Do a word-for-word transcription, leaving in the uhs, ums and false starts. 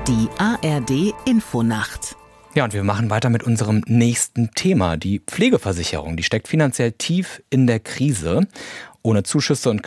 Die A R D Infonacht. Ja, und wir machen weiter mit unserem nächsten Thema. Die Pflegeversicherung, die steckt finanziell tief in der Krise. Ohne Zuschüsse und